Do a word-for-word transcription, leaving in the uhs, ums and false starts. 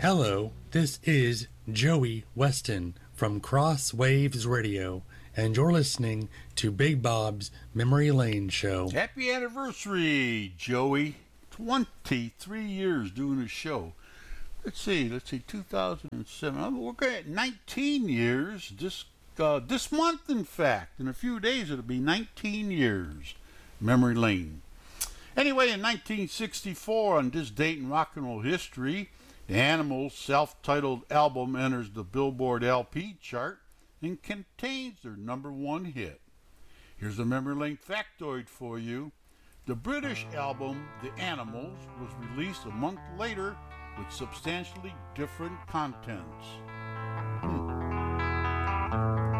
Hello, this is Joey Weston from Cross Waves Radio, and you're listening to Big Bob's Memory Lane Show. Happy anniversary, Joey. twenty-three years doing a show. Let's see, let's see, two thousand seven. We're going at nineteen years. This, uh, this month, in fact. In a few days, it'll be nineteen years. Memory Lane. Anyway, in nineteen sixty-four, on this date in rock and roll history, the Animals' self-titled album enters the Billboard L P chart and contains their number one hit. Here's a Memory Lane factoid for you. The British album, The Animals, was released a month later with substantially different contents. Hmm.